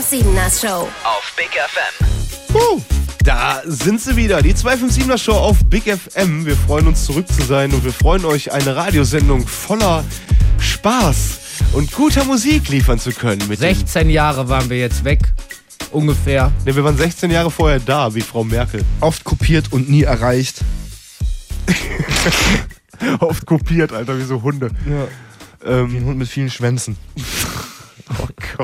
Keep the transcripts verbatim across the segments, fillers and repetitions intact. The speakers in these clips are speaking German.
siebener Show auf Big F M. Uh, da sind sie wieder, die zwei fünf siebener Show auf Big F M. Wir freuen uns, zurück zu sein und wir freuen euch, eine Radiosendung voller Spaß und guter Musik liefern zu können. Mit sechzehn Jahre waren wir jetzt weg, ungefähr. Ne, wir waren sechzehn Jahre vorher da, wie Frau Merkel. Oft kopiert und nie erreicht. Oft kopiert, Alter, wie so Hunde. Ja. Ähm, wie ein Hund mit vielen Schwänzen. Oh Gott.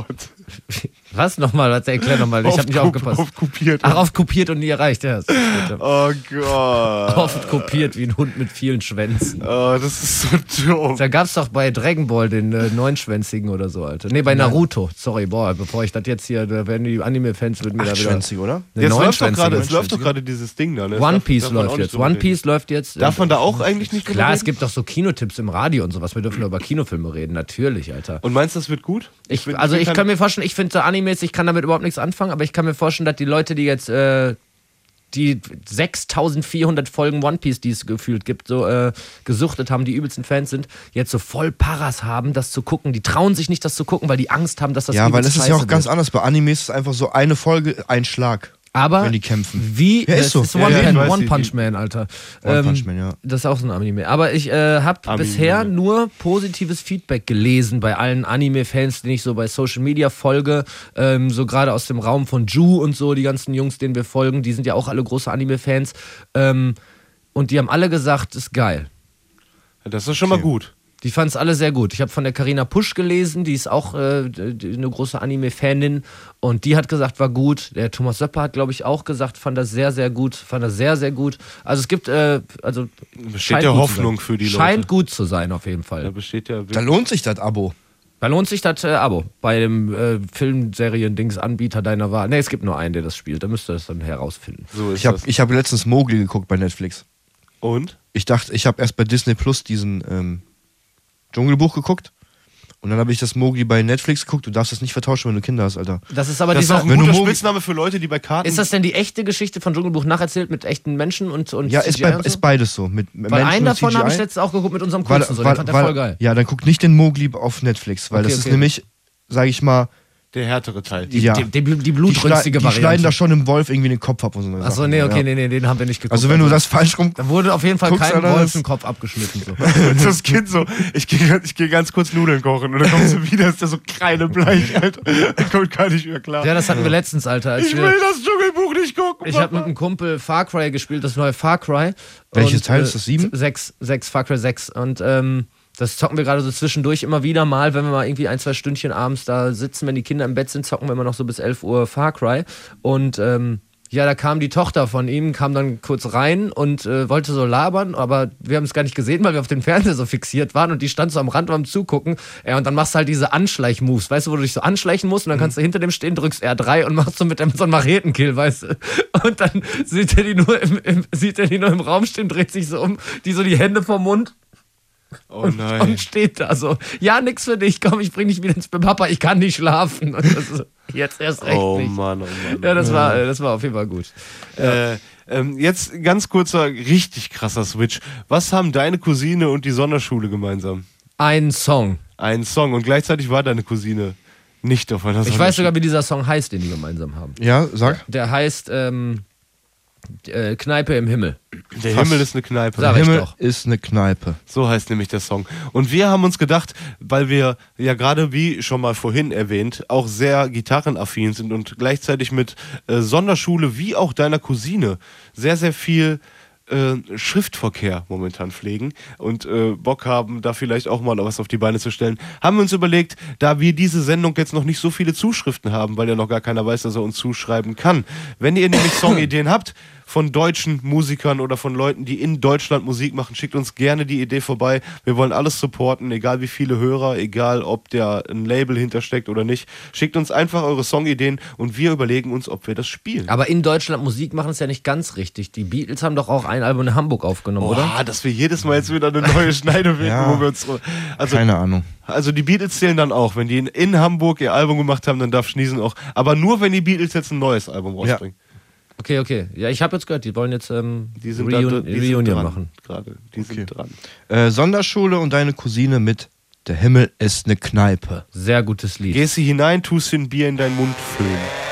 Was nochmal? Erklär nochmal, ich habe nicht aufgepasst. Oft kopiert. Ach, oft kopiert und nie erreicht, ja. Oh Gott. Oft kopiert wie ein Hund mit vielen Schwänzen. Oh, das ist so dumm. Da gab's doch bei Dragon Ball den äh, neunschwänzigen oder so, Alter. Nee, bei Naruto. Sorry, boah, bevor ich das jetzt hier, da werden die Anime-Fans mit mir da wieder... Achtschwänzig, oder? Jetzt läuft doch gerade, es läuft doch gerade dieses Ding da, ne? One Piece läuft jetzt. One Piece läuft jetzt. Darf man da auch eigentlich nicht drüber Klar, reden? es gibt doch so Kinotipps im Radio und sowas. Wir dürfen nur über Kinofilme reden, natürlich, Alter. Und meinst du, das wird gut? Ich, find, also ich kann, kann mir vorstellen, ich finde so Animes, ich kann damit überhaupt nichts anfangen, aber ich kann mir vorstellen, dass die Leute, die jetzt äh, die sechstausendvierhundert Folgen One Piece, die es gefühlt gibt, so äh, gesuchtet haben, die übelsten Fans sind, jetzt so voll Paras haben, das zu gucken. Die trauen sich nicht, das zu gucken, weil die Angst haben, dass das Ja, weil übelst es ist ja auch scheiße ganz wird. anders. Bei Animes ist es einfach so eine Folge, ein Schlag. Aber wenn die kämpfen. Wie? Ja, ist das so. ist Ja, One, ja, Pan, ich weiß, One die- Punch Man, Alter. One Ähm, Punch Man, ja. Das ist auch so ein Anime. Aber ich äh, habe Anime. bisher nur positives Feedback gelesen bei allen Anime-Fans, denen ich so bei Social Media folge. Ähm, so gerade aus dem Raum von Ju und so, die ganzen Jungs, denen wir folgen, die sind ja auch alle große Anime-Fans. Ähm, und die haben alle gesagt, ist geil. Das ist schon mal Okay. gut. Die fanden es alle sehr gut. Ich habe von der Carina Pusch gelesen, die ist auch äh, die- eine große Anime-Fanin und die hat gesagt, war gut. Der Thomas Söpper hat, glaube ich, auch gesagt, fand das sehr, sehr gut. Fand das sehr, sehr gut. Also es gibt, äh, also Besteht scheint ja gut zu Hoffnung sein. für die Leute. Scheint gut zu sein, auf jeden Da Fall. besteht ja... Da lohnt sich das Abo. Da lohnt sich das äh, Abo bei dem äh, Filmserien-Dings-Anbieter deiner Wahl. Ne, es gibt nur einen, der das spielt. Da müsst ihr das dann herausfinden. So ist Ich habe das. ich hab letztens Mowgli geguckt bei Netflix. Und? Ich dachte, ich habe erst bei Disney Plus diesen ähm, Dschungelbuch geguckt. Und dann habe ich das Mowgli bei Netflix geguckt. Du darfst das nicht vertauschen, wenn du Kinder hast, Alter. Das ist aber Das ist dieser. auch ein Wenn du guter Mogi- Spitzname für Leute, die bei Karten... Ist das denn die echte Geschichte von Dschungelbuch nacherzählt mit echten Menschen und, und Ja, ist, C G I bei, und so? ist beides so. Mit Weil Menschen einen und davon C G I. habe ich letztens auch geguckt mit unserem Weil- Kurzen. So, weil- den fand der weil- voll geil. Ja, dann guck nicht den Mowgli auf Netflix, weil Okay, das ist okay. nämlich, sag ich mal, Der härtere Teil. Die, ja, die, die, die die, blutrünstige schlei- die Variante. schneiden da schon dem Wolf irgendwie den Kopf ab und so. eine Achso, Sachen, nee, okay, ja. nee, nee, den haben wir nicht geguckt. Also wenn du das falsch rum... Da wurde auf jeden Fall guckst, kein Alter, Wolf das- im Kopf abgeschnitten. So. Das Kind so, ich gehe ich geh ganz kurz Nudeln kochen und dann kommst du wieder, ist der so kreidebleich, Alter. Der kommt gar nicht mehr klar. Ja, das hatten wir letztens, Alter. Als Ich wir, will das Dschungelbuch nicht gucken. ich habe mit einem Kumpel Far Cry gespielt, das neue Far Cry. Welches Und, Teil äh, ist das? Sieben? Sechs, sechs, Far Cry sechs. Und ähm, das zocken wir gerade so zwischendurch immer wieder mal, wenn wir mal irgendwie ein, zwei Stündchen abends da sitzen, wenn die Kinder im Bett sind, zocken wir immer noch so bis elf Uhr Far Cry. Und ähm, ja, da kam die Tochter von ihm, kam dann kurz rein und äh, wollte so labern, aber wir haben es gar nicht gesehen, weil wir auf den Fernseher so fixiert waren und die stand so am Rand beim Zugucken. Ja, und dann machst du halt diese Anschleich-Moves, weißt du, wo du dich so anschleichen musst und dann kannst du hinter dem stehen, drückst R drei und machst so mit dem so einen Machetenkill, weißt du. Und dann sieht er die nur im, im, sieht er die nur im Raum stehen, dreht sich so um, die so die Hände vom Mund. Oh Und, nein. und steht da so, ja, nix für dich, komm, ich bring dich wieder ins Bett, Papa, ich kann nicht schlafen. Und das ist jetzt erst recht Oh nicht. Mann, oh Mann. Ja, das war, das war auf jeden Fall gut. Äh, ähm, jetzt ganz kurzer, richtig krasser Switch. Was haben deine Cousine und die Sonderschule gemeinsam? Ein Song. Ein Song und gleichzeitig war deine Cousine nicht auf einer Ich weiß sogar, wie dieser Song heißt, den die gemeinsam haben. Ja, sag. Der heißt ähm, äh, Kneipe im Himmel. Der Fast. Himmel ist eine Kneipe. Sag ich Himmel doch. ist eine Kneipe. So heißt nämlich der Song. Und wir haben uns gedacht, weil wir ja gerade, wie schon mal vorhin erwähnt, auch sehr gitarrenaffin sind und gleichzeitig mit äh, Sonderschule wie auch deiner Cousine sehr, sehr viel äh, Schriftverkehr momentan pflegen und äh, Bock haben, da vielleicht auch mal was auf die Beine zu stellen, haben wir uns überlegt, da wir diese Sendung jetzt noch nicht so viele Zuschriften haben, weil ja noch gar keiner weiß, dass er uns zuschreiben kann. Wenn ihr nämlich Songideen habt, von deutschen Musikern oder von Leuten, die in Deutschland Musik machen, schickt uns gerne die Idee vorbei. Wir wollen alles supporten, egal wie viele Hörer, egal ob der ein Label hintersteckt oder nicht. Schickt uns einfach eure Songideen und wir überlegen uns, ob wir das spielen. Aber in Deutschland Musik machen ist ja nicht ganz richtig. Die Beatles haben doch auch ein Album in Hamburg aufgenommen, oder? Boah, dass wir jedes Mal jetzt wieder eine neue Schneide finden, Ja. wo wir uns... Also, Keine Ahnung. also die Beatles zählen dann auch. Wenn die in, in Hamburg ihr Album gemacht haben, dann darf Schniesen auch. Aber nur, wenn die Beatles jetzt ein neues Album rausbringen. Okay, okay. Ja, ich habe jetzt gehört, die wollen jetzt ähm, Die sind, Reun da, die Reunion sind dran, machen. gerade. Die sind dran. Äh, Sonderschule und deine Cousine mit Der Himmel ist eine Kneipe. Sehr gutes Lied. Gehst du hinein, tust dir ein Bier in deinen Mund füllen.